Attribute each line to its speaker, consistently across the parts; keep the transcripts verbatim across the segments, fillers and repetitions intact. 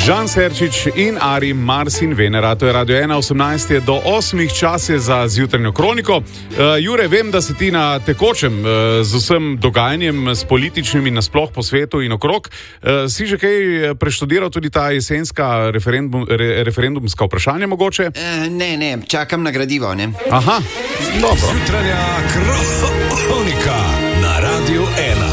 Speaker 1: Žan Serčič in Ari, Mars in Venera, to je Radio ena, osemnajst je do osmih, čas je za zjutrajno kroniko. Uh, Jure, vem, da si ti na tekočem uh, z vsem dogajanjem, s političnimi nasploh po svetu in okrog. Uh, si že kaj preštudiral tudi ta jesenska referendum, re, referendumska vprašanja mogoče?
Speaker 2: Uh, ne, ne, čakam na gradivo, ne.
Speaker 1: Aha, dobro.
Speaker 3: Zjutrajna kronika na Radio ena.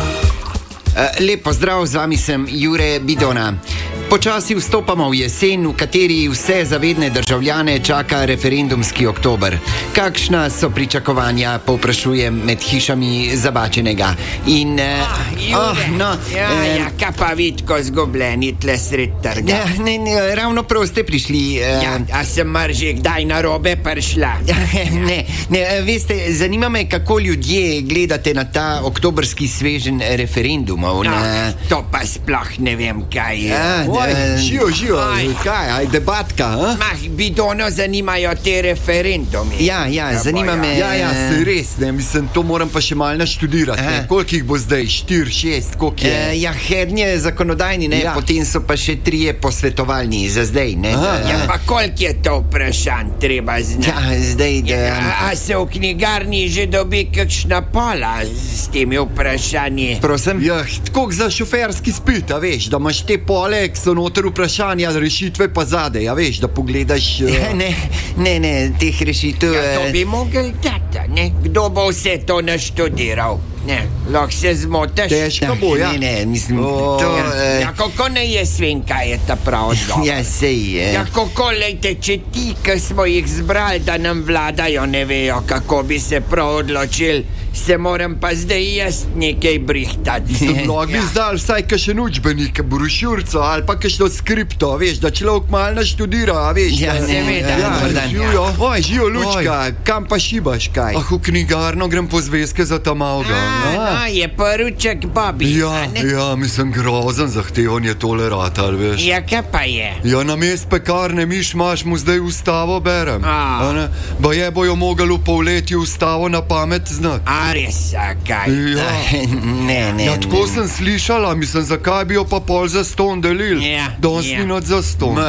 Speaker 2: Uh, lep pozdrav, z vami sem Jure Bidona. Počasi vstopamo v jesen, v kateri vse zavedne državljane čaka referendumski oktober. Kakšna so pričakovanja, povprašujem med hišami Zabačenega. In, uh,
Speaker 4: ah, Jure,
Speaker 2: oh, no,
Speaker 4: ja,
Speaker 2: eh,
Speaker 4: ja, kaj pa vidko zgubljeni tle sred trga?
Speaker 2: Ja, ne, ne, ravno prav ste prišli. Uh,
Speaker 4: Ja, a sem mar že kdaj na robe prišla?
Speaker 2: ne, ne, veste, zanima me, kako ljudje gledate na ta oktobrski sveženj referendumov.
Speaker 4: No,
Speaker 2: Na...
Speaker 4: to pa sploh ne vem, kaj je.
Speaker 2: Ja,
Speaker 5: Oj, živo, živo,
Speaker 4: Aj.
Speaker 5: kaj, aj debatka, a?
Speaker 4: Mah, Bidono zanimajo te referendumi.
Speaker 2: Ja, ja, zanima me.
Speaker 5: Ja, ja, se res, ne, mislim, to moram pa še malo naštudirati, ne,
Speaker 2: Aha.
Speaker 5: koliko jih bo zdaj, štir, šest, koliko je?
Speaker 2: Uh, ja, hednje zakonodajni, ne,
Speaker 5: Ja.
Speaker 2: potem so pa še trije posvetovalni za zdaj, ne.
Speaker 5: Aha,
Speaker 2: Da-
Speaker 4: Ja, pa koliko je to vprašanj treba znati?
Speaker 2: ja, zdaj, da...
Speaker 4: Ja, a, a se v knjigarni že dobi kakšna pola s temi vprašanji?
Speaker 2: Prosim?
Speaker 5: Ja, tako za šoferski spit, a veš, da imaš te pole, ki so noter vprašanja, rešitve pa zadej, a veš, da pogledaš...
Speaker 2: Ja,
Speaker 5: Uh,
Speaker 2: ne, ne, ne, teh rešitev...
Speaker 4: Ja, to
Speaker 2: eh,
Speaker 4: bi mogel dati, ne? Kdo bo vse to naštudiral? Ne, lahko se zmotiš.
Speaker 5: težko bo, ja.
Speaker 2: Ne, ne, mislim,
Speaker 5: O,
Speaker 2: to...
Speaker 4: Ja,
Speaker 2: eh,
Speaker 4: ja, kako ne jaz vem, kaj je ta prav odgovor?
Speaker 2: Ja, sej, eh.
Speaker 4: Ja, kako, lejte, če ti, ki smo jih zbrali, da nam vladajo, ne vejo, kako bi se prav odločili, se moram pa zdaj jaz nekaj brihtati.
Speaker 5: Lahko bi zdal vsaj kakšen učbenik, brošurco ali pa kakšno skripto, a veš, da človek malo naštudira, a veš.
Speaker 2: Ja,
Speaker 5: da-
Speaker 2: seveda,
Speaker 5: ja,
Speaker 2: dober dan.
Speaker 5: živijo. Oj, živijo, Lučka, kam pa šibaš, kaj? Ah, v knjigarno grem po zvezke za ta malga.
Speaker 4: A, no, je poruček Bobby.
Speaker 5: Ja,
Speaker 4: a ne?
Speaker 5: ja, mislim, grozen zahteven je tole ratal, veš.
Speaker 4: Ja, kaj pa je?
Speaker 5: Ja, na mest pekarne miš imaš, mu zdaj ustavo berem.
Speaker 4: A.
Speaker 5: A ne? Ba je bojo mogli v polletju ustavo na pamet znati.
Speaker 4: A res, a kaj?
Speaker 5: Ja.
Speaker 2: Ne, ne,
Speaker 5: Ja, tako
Speaker 2: ne.
Speaker 5: sem slišala, mislim, zakaj bi jo pa pol za ston delili.
Speaker 4: Ja,
Speaker 5: Danes
Speaker 4: ja.
Speaker 5: minut za ston.